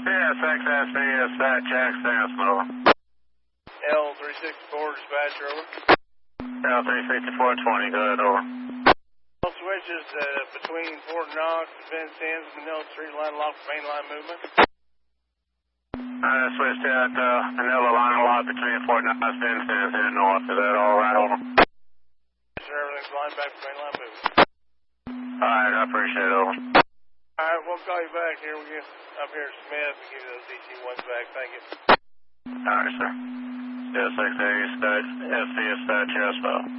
SXSVS, Jack Sampson, over. L364, dispatcher, over. L36420, go ahead, over. All switches between Fort Knox and Vincennes, Manila Street line locked for mainline movement. Switched at Manila line lock between Fort Knox and Vincennes in the north. Is that all right, over? Yes, sir, everything's lined back for mainline movement. All right, I appreciate it, over. All right, we'll call you back here. We'll get up here at Smith and give you those DC-1s back. Thank you. All right, sir. SXA, SDS, Cheresville.